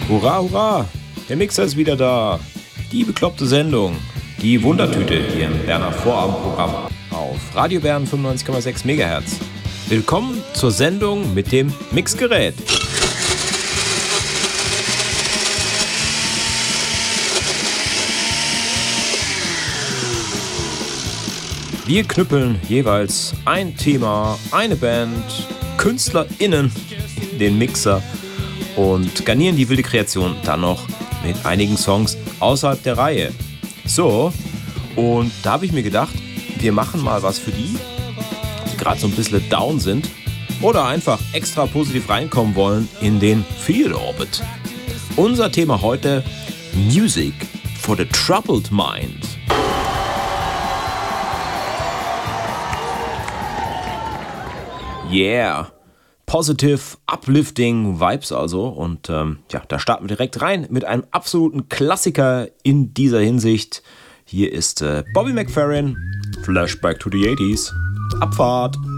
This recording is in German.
Hurra, hurra! Der Mixer ist wieder da. Die bekloppte Sendung. Die Wundertüte hier im Berner Vorabendprogramm auf Radio Bern 95,6 MHz. Willkommen zur Sendung mit dem Mixgerät. Wir knüppeln jeweils ein Thema, eine Band, KünstlerInnen in den Mixer und garnieren die wilde Kreation dann noch mit einigen Songs außerhalb der Reihe. So, und da habe ich mir gedacht, wir machen mal was für die gerade so ein bisschen down sind oder einfach extra positiv reinkommen wollen in den Field Orbit. Unser Thema heute: Music for the Troubled Mind. Yeah, positive, uplifting Vibes also. Und da starten wir direkt rein mit einem absoluten Klassiker in dieser Hinsicht. Hier ist Bobby McFerrin, Flashback to the 80s. Abfahrt!